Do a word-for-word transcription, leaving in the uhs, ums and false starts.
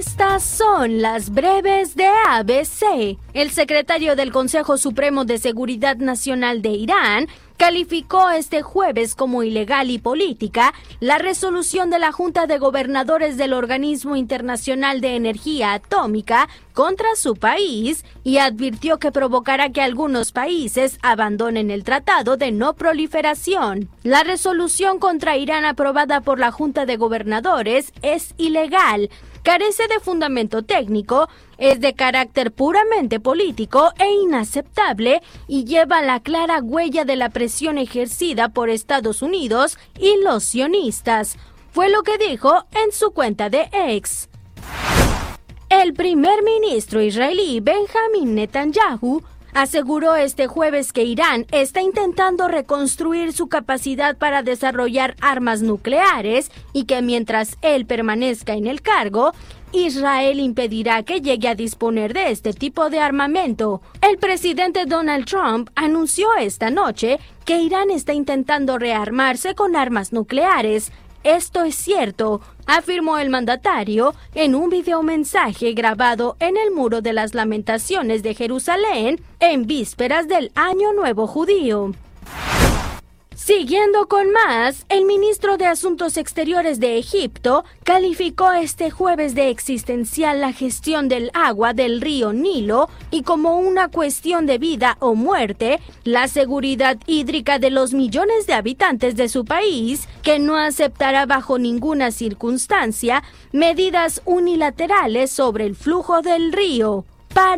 Estas son las breves de A B C. El secretario del Consejo Supremo de Seguridad Nacional de Irán calificó este jueves como ilegal y política la resolución de la Junta de Gobernadores del Organismo Internacional de Energía Atómica contra su país y advirtió que provocará que algunos países abandonen el Tratado de No Proliferación. La resolución contra Irán aprobada por la Junta de Gobernadores es ilegal, carece de fundamento técnico, es de carácter puramente político e inaceptable y lleva la clara huella de la presión ejercida por Estados Unidos y los sionistas, fue lo que dijo en su cuenta de X. El primer ministro israelí Benjamin Netanyahu aseguró este jueves que Irán está intentando reconstruir su capacidad para desarrollar armas nucleares y que mientras él permanezca en el cargo, Israel impedirá que llegue a disponer de este tipo de armamento. El presidente Donald Trump anunció esta noche que Irán está intentando rearmarse con armas nucleares. Esto es cierto, afirmó el mandatario en un videomensaje grabado en el Muro de las Lamentaciones de Jerusalén en vísperas del Año Nuevo Judío. Siguiendo con más, el ministro de Asuntos Exteriores de Egipto calificó este jueves de existencial la gestión del agua del río Nilo y como una cuestión de vida o muerte, la seguridad hídrica de los millones de habitantes de su país, que no aceptará bajo ninguna circunstancia medidas unilaterales sobre el flujo del río. Para